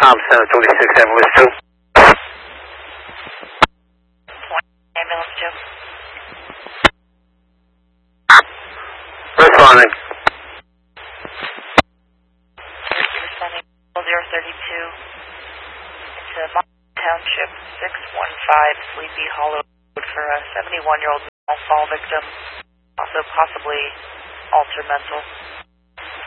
Thompson, 26 ambulance 2. Ambulance 2. Responding. Responding 032 into Mountain Township 615 Sleepy Hollow Road for a 71-year-old fall victim, also possibly altered mental.